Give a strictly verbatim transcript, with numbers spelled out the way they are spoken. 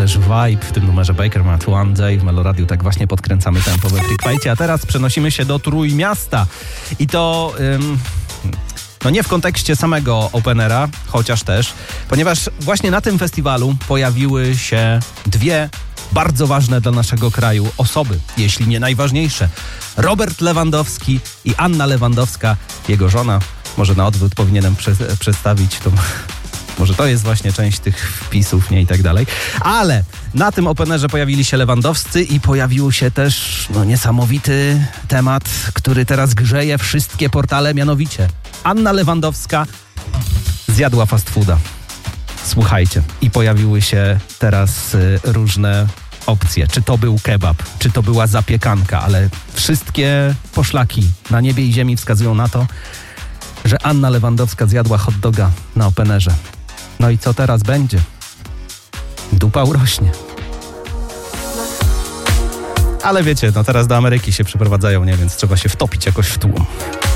też vibe w tym numerze Baker Mat One Day w Meloradiu. Tak właśnie podkręcamy tempo we Freakwajcie. A teraz przenosimy się do Trójmiasta. I to... Ym, no nie w kontekście samego openera, chociaż też, ponieważ właśnie na tym festiwalu pojawiły się dwie bardzo ważne dla naszego kraju osoby, jeśli nie najważniejsze. Robert Lewandowski i Anna Lewandowska, jego żona. Może na odwrót powinienem prze- przedstawić to. Może to jest właśnie część tych wpisów, nie i tak dalej. Ale na tym openerze pojawili się Lewandowscy i pojawił się też no, niesamowity temat, który teraz grzeje wszystkie portale, mianowicie Anna Lewandowska zjadła fast fooda. Słuchajcie, i pojawiły się teraz y, różne opcje. Czy to był kebab, czy to była zapiekanka, ale wszystkie poszlaki na niebie i ziemi wskazują na to, że Anna Lewandowska zjadła hot doga na openerze. No i co teraz będzie? Dupa urośnie. Ale wiecie, no teraz do Ameryki się przeprowadzają, nie? Więc trzeba się wtopić jakoś w tłum.